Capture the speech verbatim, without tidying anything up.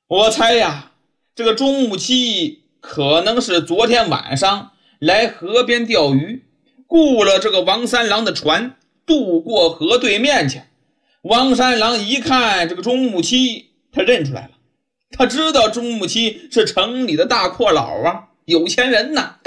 我猜呀，这个钟母期可能是昨天晚上来河边钓鱼，雇了这个王三郎的船，渡过河对面去。王三郎一看这个钟母期，他认出来了，他知道钟母期是城里的大阔佬啊，有钱人呐。